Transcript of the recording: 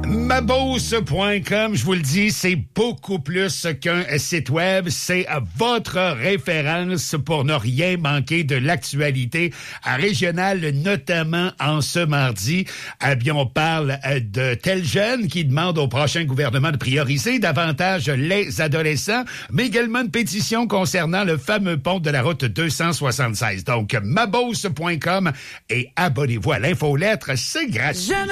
Mabose.com, je vous le dis, c'est beaucoup plus qu'un site web. C'est votre référence pour ne rien manquer de l'actualité régionale, notamment en ce mardi. Eh bien, on parle de tels jeunes qui demandent au prochain gouvernement de prioriser davantage les adolescents, mais également une pétition concernant le fameux pont de la route 276. Donc, mabose.com et abonnez-vous à l'infolettre, c'est gratuit.